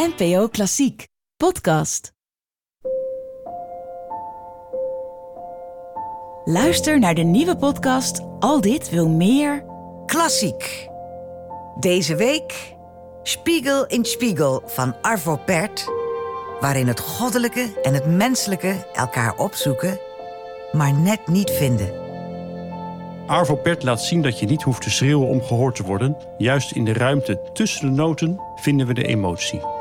NPO Klassiek podcast. Luister naar de nieuwe podcast Al dit wil meer Klassiek. Deze week Spiegel in Spiegel van Arvo Pärt, waarin het goddelijke en het menselijke elkaar opzoeken, maar net niet vinden. Arvo Pärt laat zien dat je niet hoeft te schreeuwen om gehoord te worden. Juist in de ruimte tussen de noten vinden we de emotie.